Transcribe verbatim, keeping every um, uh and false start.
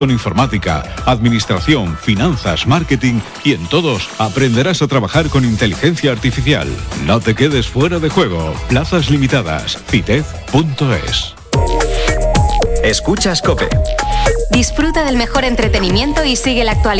Con informática, administración, finanzas, marketing y en todos aprenderás a trabajar con inteligencia artificial. No te quedes fuera de juego. Plazas limitadas. citez punto es. Escuchas COPE. Disfruta del mejor entretenimiento y sigue la actualidad.